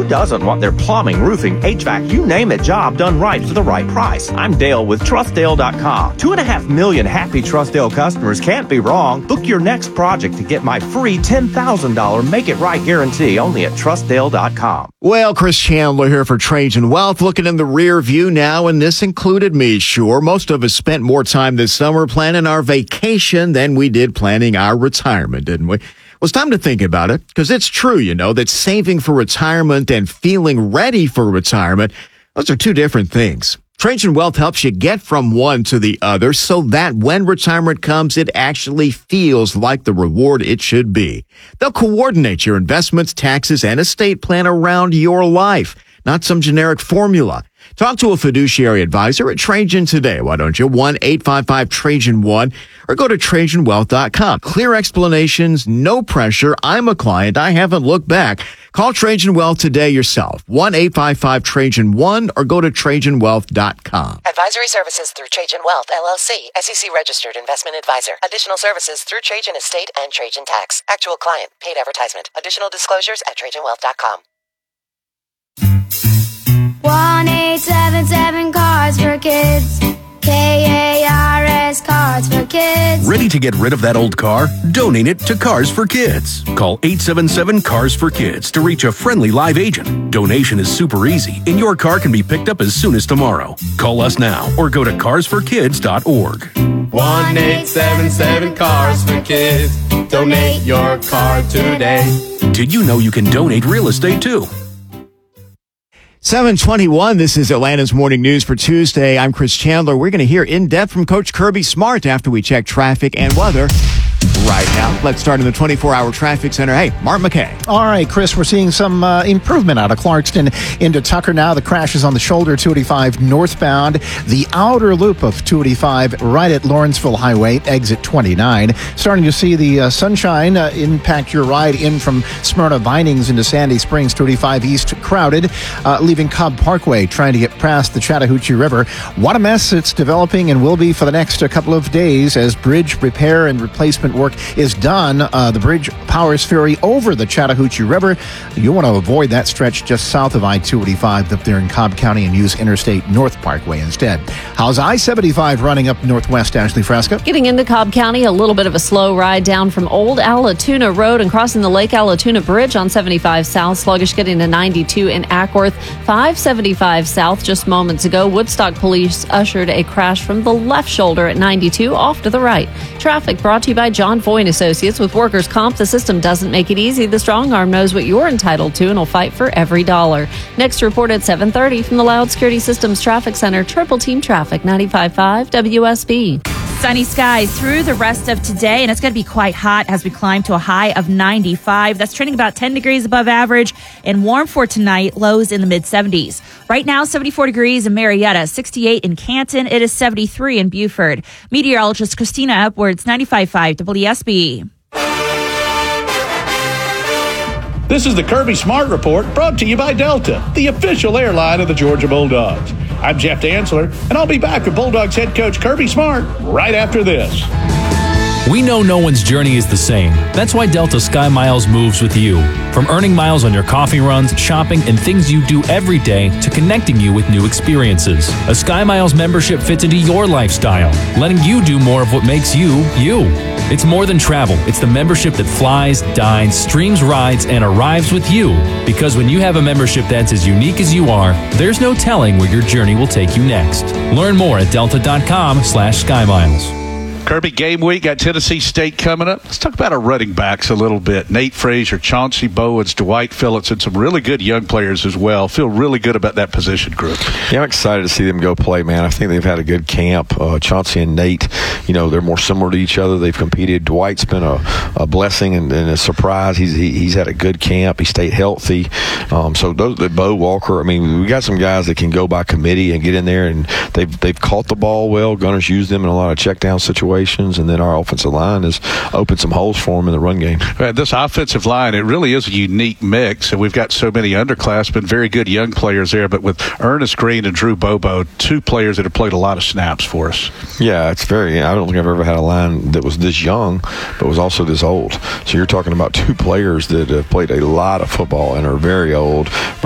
Who doesn't want their plumbing, roofing, HVAC, you name it, job done right for the right price? I'm Dale with TrustDale.com. 2.5 million happy TrustDale customers can't be wrong. Book your next project to get my free $10,000 Make It Right guarantee only at TrustDale.com. Well, Chris Chandler here for Trajan Wealth, looking in the rear view now, and this included me, sure. Most of us spent more time this summer planning our vacation than we did planning our retirement, didn't we? Well, it's time to think about it, because it's true, that saving for retirement and feeling ready for retirement, those are two different things. Trajan Wealth helps you get from one to the other so that when retirement comes, it actually feels like the reward it should be. They'll coordinate your investments, taxes, and estate plan around your life, not some generic formula. Talk to a fiduciary advisor at Trajan today. Why don't you? 1-855-TRAJAN-1 or go to TrajanWealth.com. Clear explanations, no pressure. I'm a client. I haven't looked back. Call Trajan Wealth today yourself. 1-855-TRAJAN-1 or go to TrajanWealth.com. Advisory services through Trajan Wealth, LLC, SEC registered investment advisor. Additional services through Trajan Estate and Trajan Tax. Actual client, paid advertisement. Additional disclosures at TrajanWealth.com. 1-877 Cards for Kids. KARS Cards for Kids. Ready to get rid of that old car? Donate it to Cars for Kids. Call 877 Cars for Kids to reach a friendly live agent. Donation is super easy, and your car can be picked up as soon as tomorrow. Call us now or go to carsforkids.org. 1-877 Cars for Kids. Donate your car today. Did you know you can donate real estate too? 721, this is Atlanta's Morning News for Tuesday. I'm Chris Chandler. We're going to hear in-depth from Coach Kirby Smart after we check traffic and weather right now. Let's start in the 24-hour traffic center. Hey, Mark McKay. All right, Chris, we're seeing some improvement out of Clarkston into Tucker now. The crash is on the shoulder, 285 northbound. The outer loop of 285 right at Lawrenceville Highway, exit 29. Starting to see the sunshine impact your ride in from Smyrna Vinings into Sandy Springs, 285 east crowded, leaving Cobb Parkway, trying to get past the Chattahoochee River. What a mess it's developing and will be for the next couple of days as bridge repair and replacement work is done. The bridge powers ferry over the Chattahoochee River. You want to avoid that stretch just south of I-285 up there in Cobb County and use Interstate North Parkway instead. How's I-75 running up northwest, Ashley Fresca? Getting into Cobb County, a little bit of a slow ride down from Old Allatoona Road and crossing the Lake Allatoona Bridge on 75 South. Sluggish getting to 92 in Ackworth. 575 South just moments ago. Woodstock police ushered a crash from the left shoulder at 92 off to the right. Traffic brought to you by John Foyne Associates. With workers' comp, the system doesn't make it easy. The strong arm knows what you're entitled to and will fight for every dollar. Next report at 7:30 from the Loud Security Systems Traffic Center. Triple Team Traffic, 95.5 WSB. Sunny skies through the rest of today, and it's going to be quite hot as we climb to a high of 95. That's trending about 10 degrees above average and warm for tonight, lows in the mid-70s. Right now, 74 degrees in Marietta, 68 in Canton. It is 73 in Beaufort. Meteorologist Christina Edwards, 95.5 WSB. This is the Kirby Smart Report brought to you by Delta, the official airline of the Georgia Bulldogs. I'm Jeff Dantzler, and I'll be back with Bulldogs head coach Kirby Smart right after this. We know no one's journey is the same. That's why Delta Sky Miles moves with you. From earning miles on your coffee runs, shopping, and things you do every day to connecting you with new experiences. A Sky Miles membership fits into your lifestyle, letting you do more of what makes you, you. It's more than travel. It's the membership that flies, dines, streams rides, and arrives with you. Because when you have a membership that's as unique as you are, there's no telling where your journey will take you next. Learn more at delta.com/SkyMiles. Kirby, game week, got Tennessee State coming up. Let's talk about our running backs a little bit. Nate Frazier, Chauncey Bowens, Dwight Phillips, and some really good young players as well. Feel really good about that position group. Yeah, I'm excited to see them go play, man. I think they've had a good camp. Chauncey and Nate, they're more similar to each other. They've competed. Dwight's been a blessing and a surprise. He's had a good camp. He stayed healthy. So Bo Walker, we got some guys that can go by committee and get in there, and they've caught the ball well. Gunners use them in a lot of check down situations. And then our offensive line has opened some holes for them in the run game. This offensive line, it really is a unique mix, and we've got so many underclassmen, very good young players there, but with Ernest Green and Drew Bobo, two players that have played a lot of snaps for us. Yeah, it's I don't think I've ever had a line that was this young, but was also this old. So you're talking about two players that have played a lot of football and are very old.